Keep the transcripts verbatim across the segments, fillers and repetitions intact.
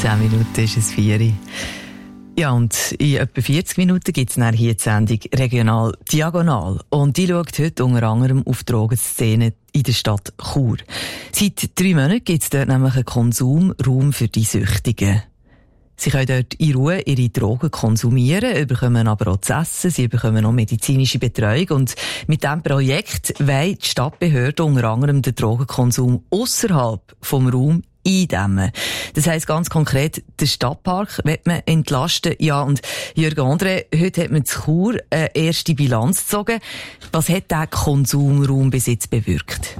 zehn Minuten ist es vier. Ja, und in etwa vierzig Minuten gibt es dann hier die Sendung «Regional Diagonal». Und die schaut heute unter anderem auf die Drogenszene in der Stadt Chur. Seit drei Monaten gibt es dort nämlich einen Konsumraum für die Süchtigen. Sie können dort in Ruhe ihre Drogen konsumieren, bekommen aber auch zu essen, sie bekommen auch medizinische Betreuung. Und mit diesem Projekt wollen die Stadtbehörden unter anderem den Drogenkonsum ausserhalb vom Raum eindämmen. Das heisst ganz konkret, den Stadtpark will man entlasten. Ja, und Jürgen André, heute hat man zu Chur eine erste Bilanz gezogen. Was hat der Konsumraum bis jetzt bewirkt?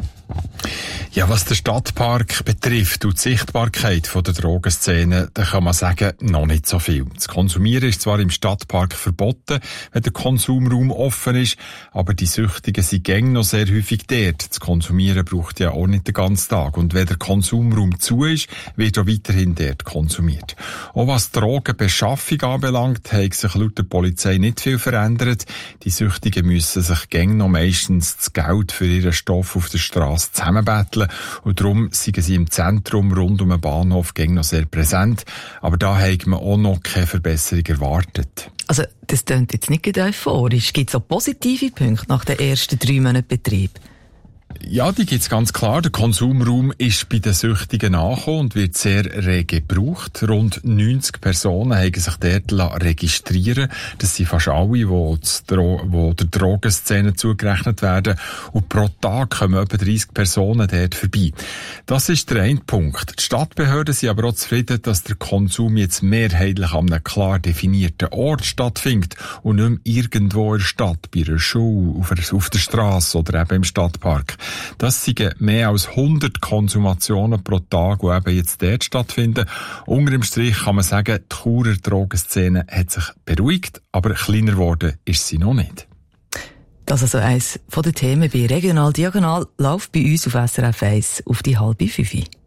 Ja, was den Stadtpark betrifft und die Sichtbarkeit von der Drogenszene, da kann man sagen, noch nicht so viel. Das Konsumieren ist zwar im Stadtpark verboten, wenn der Konsumraum offen ist, aber die Süchtigen sind gäng noch sehr häufig dort. Das Konsumieren braucht ja auch nicht den ganzen Tag. Und wenn der Konsumraum zu ist, wird auch weiterhin dort konsumiert. Auch was Drogenbeschaffung anbelangt, hat sich laut der Polizei nicht viel verändert. Die Süchtigen müssen sich gäng noch meistens das Geld für ihren Stoff auf der Straße zusammenbetteln und darum sind sie im Zentrum rund um den Bahnhof gäng noch sehr präsent. Aber da hat man auch noch keine Verbesserung erwartet. Also, das klingt jetzt nicht euphorisch. Gibt es auch positive Punkte nach den ersten drei Monaten Betrieb? Ja, die gibt's ganz klar. Der Konsumraum ist bei den Süchtigen angekommen und wird sehr rege gebraucht. Rund neunzig Personen haben sich dort registrieren lassen. Das sind fast alle, die, Dro- die der Drogenszene zugerechnet werden. Und pro Tag kommen etwa dreißig Personen dort vorbei. Das ist der eine Punkt. Die Stadtbehörden sind aber auch zufrieden, dass der Konsum jetzt mehrheitlich an einem klar definierten Ort stattfindet und nicht mehr irgendwo in der Stadt, bei einer Schule, auf der Straße oder eben im Stadtpark. Das sind mehr als hundert Konsumationen pro Tag, die eben jetzt dort stattfinden. Unter dem Strich kann man sagen, die Churer Drogenszene hat sich beruhigt, aber kleiner geworden ist sie noch nicht. Das ist also eines der Themen bei Regional Diagonal. Läuft bei uns auf S R F eins auf die halbe Fünfe.